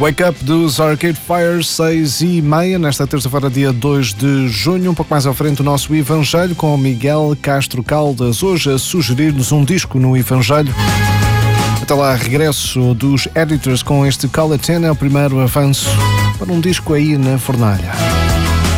Wake Up dos Arcade Fire, 6h30, nesta terça-feira, dia 2 de junho. Um pouco mais à frente, o nosso Evangelho com o Miguel Castro Caldas, hoje a sugerir-nos um disco no Evangelho. Até lá, regresso dos Editors com este Call It 10, é o primeiro avanço para um disco aí na fornalha.